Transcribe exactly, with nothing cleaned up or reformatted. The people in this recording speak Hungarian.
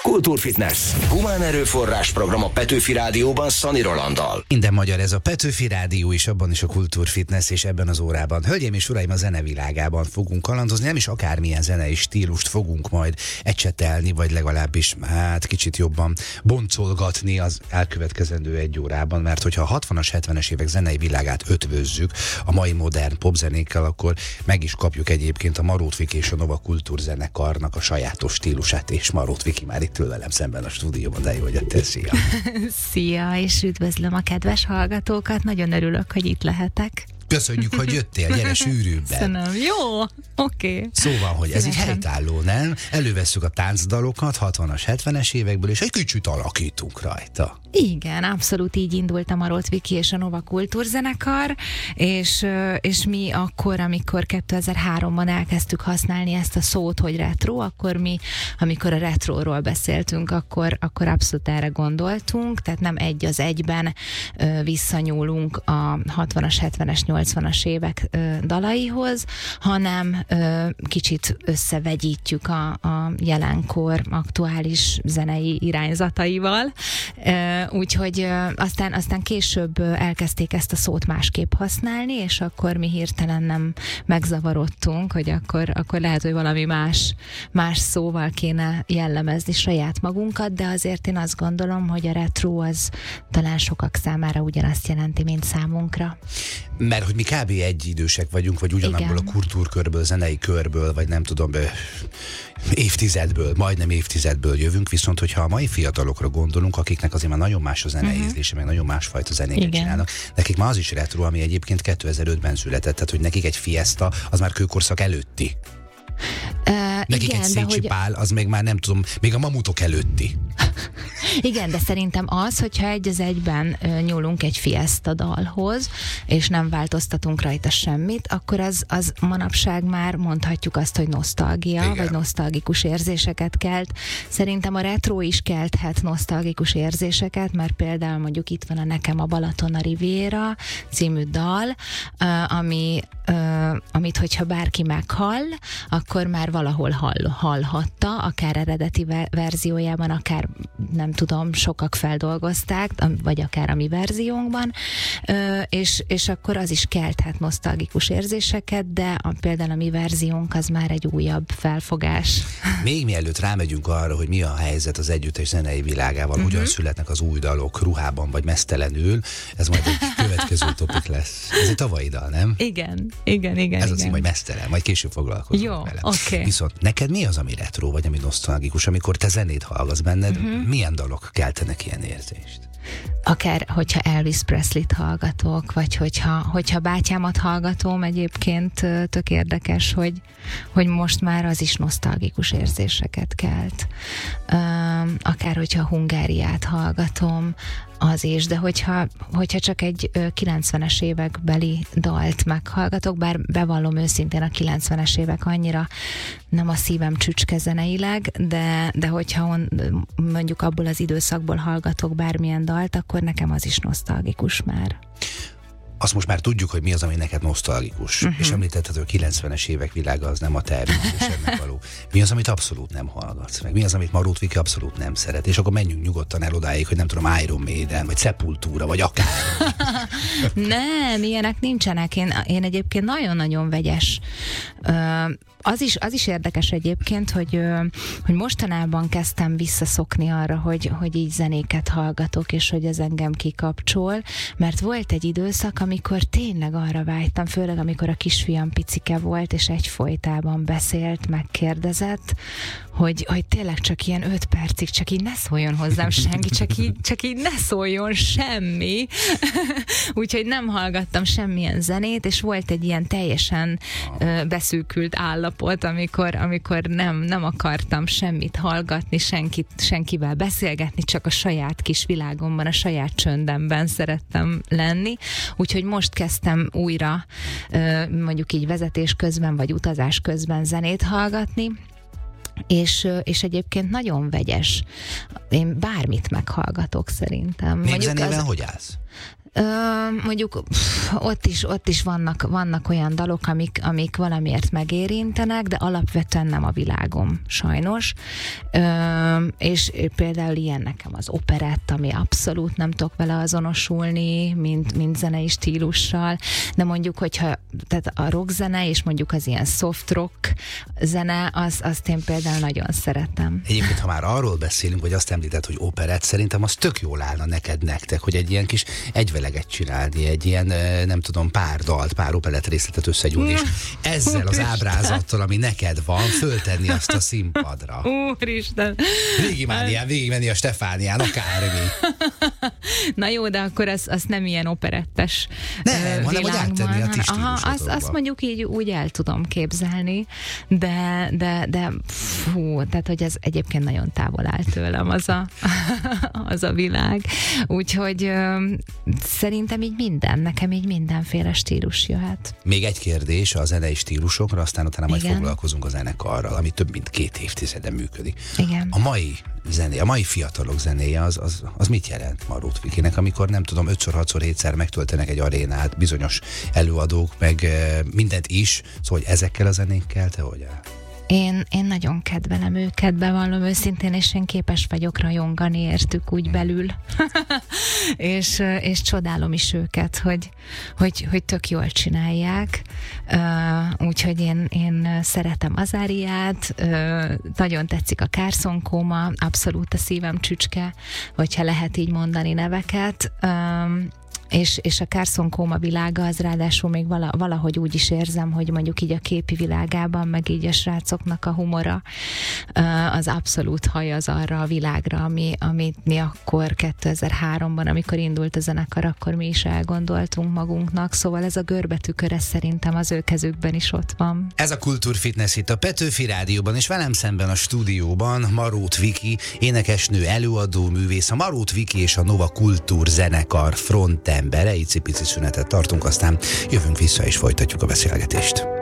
Kultúrfitness. Humán erőforrás program a Petőfi Rádióban Szani Rolanddal. Minden magyar, ez a Petőfi Rádió is, abban is a Kultúrfitness, és ebben az órában. Hölgyeim és uraim, a zenevilágában fogunk kalandozni, nem is akármilyen zenei stílust fogunk majd ecsetelni, vagy legalábbis hát kicsit jobban boncolgatni az elkövetkezendő egy órában, mert hogyha a hatvanas, hetvenes évek zenei világát ötvözzük a mai modern popzenékkel, akkor meg is kapjuk egyébként a Marót Viki és a Nova Kultúrzenekarnak a sajátos stílusát, és Marót Viki már itt ül velem szemben a stúdióban, de jó, hogy jöttél, szia! Szia, és üdvözlöm a kedves hallgatókat, nagyon örülök, hogy itt lehetek. Köszönjük, hogy jöttél, gyere sűrűbben. Köszönöm, jó, oké. Okay. Szóval, hogy ez így helytálló, nem? Elővesszük a táncdalokat hatvanas, hetvenes évekből, és egy kicsit alakítunk rajta. Igen, abszolút így indult a Marót Viki és a Nova Kultúrzenekar, és, és mi akkor, amikor kétezer-háromban elkezdtük használni ezt a szót, hogy retro, akkor mi, amikor a retroról beszéltünk, akkor, akkor abszolút erre gondoltunk, tehát nem egy az egyben ö, visszanyúlunk a hatvanas, hetvenes, nyolcvanas évek ö, dalaihoz, hanem ö, kicsit összevegyítjük a, a jelenkor aktuális zenei irányzataival. Ö, Úgyhogy ö, aztán, aztán később ö, elkezdték ezt a szót másképp használni, és akkor mi hirtelen nem megzavarodtunk, hogy akkor, akkor lehet, hogy valami más, más szóval kéne jellemezni saját magunkat, de azért én azt gondolom, hogy a retro az talán sokak számára ugyanazt jelenti, mint számunkra. Mert hogy mi kb. Egy idősek vagyunk, vagy ugyanabból a kultúrkörből, zenei körből, vagy nem tudom, évtizedből, majdnem évtizedből jövünk, viszont hogyha a mai fiatalokra gondolunk, akiknek azért már nagyon más a zeneízlése, uh-huh. meg nagyon másfajta zenéket csinálnak, nekik már az is retro, ami egyébként kétezer-ötben született, tehát hogy nekik egy Fiesta, az már kőkorszak előtti. Uh, Nekik igen, egy Szécsi hogy... Pál, az még már nem tudom, még a mamutok előtti. Igen, de szerintem az, hogyha egy az egyben uh, nyúlunk egy Fiesta dalhoz, és nem változtatunk rajta semmit, akkor az, az manapság már mondhatjuk azt, hogy nosztalgia, igen. vagy nosztalgikus érzéseket kelt. Szerintem a retro is kelthet nosztalgikus érzéseket, mert például mondjuk itt van a Nekem a Balaton a Riviera című dal, uh, ami, uh, amit hogyha bárki meghall, akkor már valahol hall, hallhatta, akár eredeti verziójában, akár nem tudom, sokak feldolgozták, vagy akár a mi verziónkban, és, és akkor az is kelthet nosztalgikus érzéseket, de a, például a mi verziónk az már egy újabb felfogás. Még mielőtt rámegyünk arra, hogy mi a helyzet az együttes zenei világával, uh-huh. hogyan születnek az új dalok ruhában vagy mesztelenül, ez majd egy következő topik lesz. Ez egy tavalyi dal, nem? Igen, igen, igen. Ez igen. az cím, hogy mesztelen, majd később foglalkozunk Jó, vele. Okay. Viszont neked mi az, ami retro, vagy ami nosztalgikus, amikor te zenét hallgatsz benned, uh-huh. milyen dalok keltenek ilyen érzést? Akár, hogyha Elvis Presley-t hallgatok, vagy hogyha, hogyha bátyámat hallgatom, egyébként tök érdekes, hogy, hogy most már az is nosztalgikus érzéseket kelt. Akár, hogyha Hungáriát hallgatom, az is, de hogyha, hogyha csak egy kilencvenes évekbeli dalt meghallgatok, bár bevallom őszintén, a kilencvenes évek annyira nem a szívem csücske zeneileg, de, de hogyha on, mondjuk abból az időszakból hallgatok bármilyen dalt, akkor nekem az is nosztalgikus már. Azt most már tudjuk, hogy mi az, ami neked nosztalgikus. Uh-huh. És említetted, hogy a kilencvenes évek világa az nem a te említésednek való. Mi az, amit abszolút nem hallgatsz meg? Mi az, amit Marót Viki abszolút nem szeret? És akkor menjünk nyugodtan el odáig, hogy nem tudom, Iron Maiden, vagy Sepultura, vagy akár. Nem, ilyenek nincsenek. Én, én egyébként nagyon-nagyon vegyes. Uh, Az is, az is érdekes egyébként, hogy, hogy mostanában kezdtem visszaszokni arra, hogy, hogy így zenéket hallgatok, és hogy ez engem kikapcsol, mert volt egy időszak, amikor tényleg arra vágytam, főleg amikor a kisfiam picike volt, és egyfolytában beszélt, megkérdezett, hogy, hogy tényleg csak ilyen öt percig, csak így ne szóljon hozzám senki, csak így, csak így ne szóljon semmi. Úgyhogy nem hallgattam semmilyen zenét, és volt egy ilyen teljesen ö, beszűkült állapot, amikor, amikor nem, nem akartam semmit hallgatni, senkit, senkivel beszélgetni, csak a saját kis világomban, a saját csöndemben szerettem lenni. Úgyhogy most kezdtem újra ö, mondjuk így vezetés közben, vagy utazás közben zenét hallgatni, És, és egyébként nagyon vegyes. Én bármit meghallgatok szerintem. Még zenében az... hogy állsz? Ö, mondjuk pff, ott is, ott is vannak, vannak olyan dalok, amik, amik valamiért megérintenek, de alapvetően nem a világom, sajnos. Ö, és például ilyen nekem az operett, ami abszolút nem tudok vele azonosulni, mint, mint zenei stílussal, de mondjuk, hogyha tehát a rockzene és mondjuk az ilyen soft rock zene, az, azt én például nagyon szeretem. Egyébként, ha már arról beszélünk, hogy azt említett, hogy operett, szerintem az tök jól állna neked, nektek, hogy egy ilyen kis egyveleget csinálni, egy ilyen, nem tudom, pár dalt, pár operett részletet összegyúrni, és ezzel az ábrázattal, ami neked van, föltenni azt a színpadra. Úristen! Végigmenni, végigmenni a Stefánián, akármi. Na jó, de akkor az, az nem ilyen operettes nem, világban. hanem, hogy áttenni a ti Aha, azt, azt mondjuk így úgy el tudom képzelni, de, de, de fú, tehát hogy ez egyébként nagyon távol áll tőlem az a, az a világ. Úgyhogy ö, szerintem így minden, nekem így mindenféle stílus jöhet. Még egy kérdés a zenei stílusokra, aztán utána majd Igen. foglalkozunk a zenekarral, ami több mint két évtizede működik. Igen. A mai zené, a mai fiatalok zenéje, az, az, az mit jelent Marót Vikinek, amikor nem tudom, ötször, hatszor, hétszer megtöltenek egy arénát, bizonyos előadók, meg e, mindent is, szóval hogy ezekkel a zenékkel, te hogy áll? Én, én nagyon kedvelem őket, bevallom őszintén, és én képes vagyok rajongani értük úgy belül. és, és csodálom is őket, hogy, hogy, hogy tök jól csinálják. Uh, úgyhogy én, én szeretem Azáriát, uh, nagyon tetszik a Carson Coma, abszolút a szívem csücske, hogyha lehet így mondani neveket. Um, És, és a Carson Coma világa az ráadásul még vala, valahogy úgy is érzem, hogy mondjuk így a képi világában, meg így a srácoknak a humora az abszolút hajaz arra a világra, ami, amit mi akkor kétezer-háromban, amikor indult a zenekar, akkor mi is elgondoltunk magunknak, szóval ez a görbetükör, ez szerintem az ő kezükben is ott van. Ez a Kultúrfitness itt a Petőfi Rádióban, és velem szemben a stúdióban Marót Viki, énekesnő, előadó, művész, a Marót Viki és a Nova Kultúr zenekar front embere, icipici szünetet tartunk, aztán jövünk vissza és folytatjuk a beszélgetést.